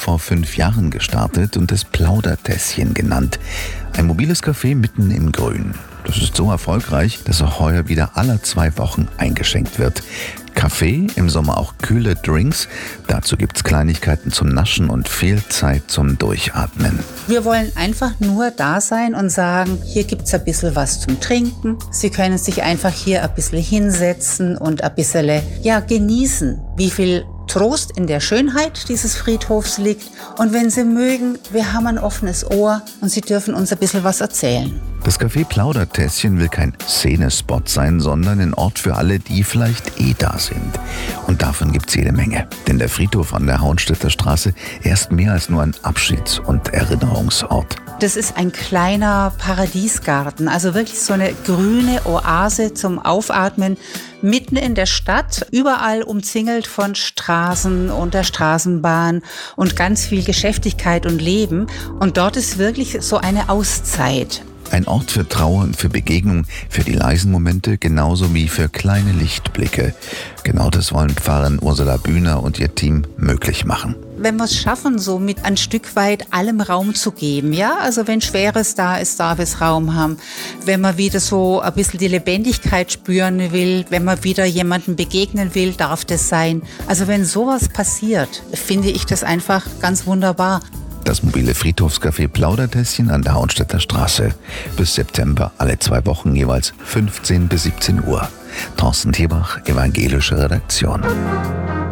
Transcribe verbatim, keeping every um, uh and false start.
vor fünf Jahren gestartet und das Plaudertässchen genannt. Ein mobiles Café mitten im Grün. Das ist so erfolgreich, dass auch heuer wieder alle zwei Wochen eingeschenkt wird. Kaffee, im Sommer auch kühle Drinks. Dazu gibt's Kleinigkeiten zum Naschen und viel Zeit zum Durchatmen. Wir wollen einfach nur da sein und sagen, hier gibt's ein bisschen was zum Trinken. Sie können sich einfach hier ein bisschen hinsetzen und ein bisschen ja, genießen, wie viel Trost in der Schönheit dieses Friedhofs liegt. Und wenn Sie mögen, wir haben ein offenes Ohr und Sie dürfen uns ein bisschen was erzählen. Das Café Plaudertässchen will kein Szenespot sein, sondern ein Ort für alle, die vielleicht eh da sind. Und davon gibt's jede Menge. Denn der Friedhof an der Hauenstädter Straße, er ist mehr als nur ein Abschieds- und Erinnerungsort. Das ist ein kleiner Paradiesgarten, also wirklich so eine grüne Oase zum Aufatmen, mitten in der Stadt, überall umzingelt von Straßen und der Straßenbahn und ganz viel Geschäftigkeit und Leben. Und dort ist wirklich so eine Auszeit. Ein Ort für Trauer und für Begegnung, für die leisen Momente, genauso wie für kleine Lichtblicke. Genau das wollen Pfarrerin Ursula Bühner und ihr Team möglich machen. Wenn wir es schaffen, so mit ein Stück weit allem Raum zu geben, ja, also wenn Schweres da ist, darf es Raum haben. Wenn man wieder so ein bisschen die Lebendigkeit spüren will, wenn man wieder jemandem begegnen will, darf das sein. Also wenn sowas passiert, finde ich das einfach ganz wunderbar. Das mobile Friedhofscafé Plaudertässchen an der Hauenstädter Straße. Bis September alle zwei Wochen jeweils fünfzehn bis siebzehn Uhr. Thorsten Thiebach, Evangelische Redaktion.